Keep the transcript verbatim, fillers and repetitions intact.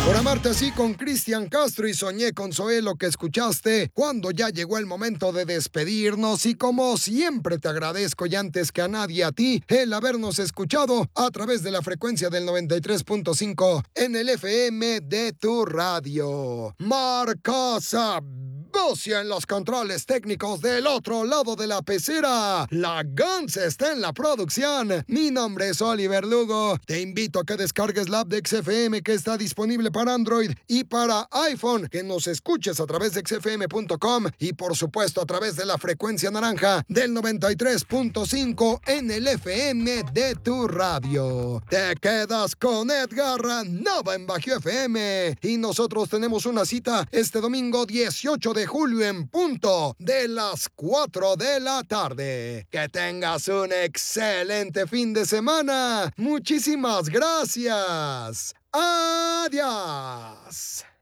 Por amarte así con Cristian Castro y Soñé con Zoé, lo que escuchaste cuando ya llegó el momento de despedirnos, y como siempre te agradezco y antes que a nadie a ti el habernos escuchado a través de la frecuencia del noventa y tres punto cinco en el F M de tu radio. Marca Sabocia en los controles técnicos del otro lado de la pecera. La Guns está en la producción. Mi nombre es Oliver Lugo. Te invito a que descargues la app de X F M, que está disponible para Android y para iPhone, que nos escuches a través de X F M punto com y por supuesto a través de la frecuencia naranja del noventa y tres punto cinco en el F M de tu radio. Te quedas con Edgar Nova en Bajío F M y nosotros tenemos una cita este domingo dieciocho de julio en punto de las cuatro de la tarde. Que tengas un excelente fin de semana. Muchísimas gracias. Adiós.